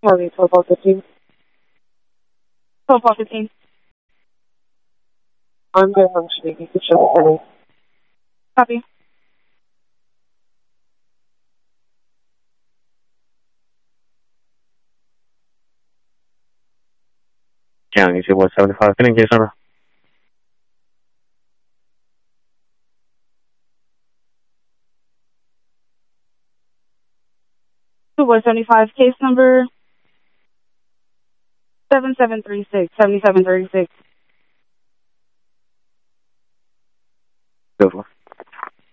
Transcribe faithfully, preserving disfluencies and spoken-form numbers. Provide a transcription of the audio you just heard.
Morning, twelve four fifteen. twelve four fifteen. I'm very functioning. You can show me. Copy. County two one seven five. Can I get on? two one seven five, case number seven seven three six, seven seven three six. Good one.